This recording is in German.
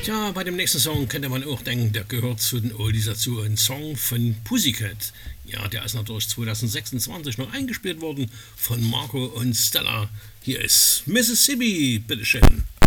Tja, bei dem nächsten Song könnte man auch denken, der gehört zu den Oldies dazu. Ein Song von Pussycat. Ja, der ist natürlich 2026 noch eingespielt worden von Marco und Stella. Hier ist Mississippi, bitteschön.